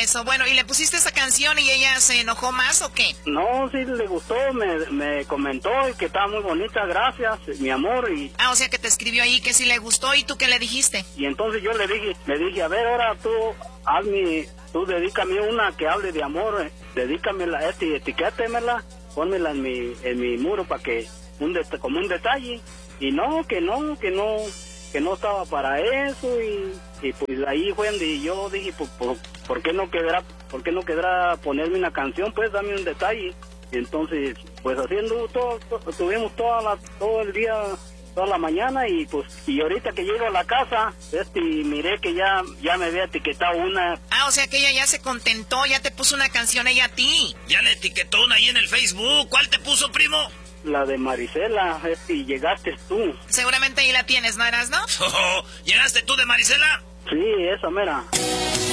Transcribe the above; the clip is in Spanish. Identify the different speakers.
Speaker 1: eso. Bueno, ¿y le pusiste esa canción y ella se enojó más o qué?
Speaker 2: No, sí le gustó, me comentó que estaba muy bonita, gracias, mi amor.
Speaker 1: O sea que te escribió ahí que sí le gustó, ¿y tú qué le dijiste?
Speaker 2: Y entonces yo le dije, a ver, ahora tú dedícame una que hable de amor, dedícamela, etiquétemela, pónmela en mi muro para que, como un detalle. Y no, que no estaba para eso, y pues ahí fue donde yo dije, pues, ¿por qué no quedará ponerme una canción? Pues dame un detalle. Y entonces, pues haciendo tuvimos todo el día, toda la mañana, y ahorita que llego a la casa, y miré que ya me había etiquetado una.
Speaker 1: O sea que ella ya se contentó, ya te puso una canción ella a ti.
Speaker 3: Ya le etiquetó una ahí en el Facebook. ¿Cuál te puso, primo?
Speaker 2: La de Marisela, y llegaste tú.
Speaker 1: Seguramente ahí la tienes, ¿no eras, no?
Speaker 3: ¿Llegaste tú de Marisela?
Speaker 2: Sí, esa mera.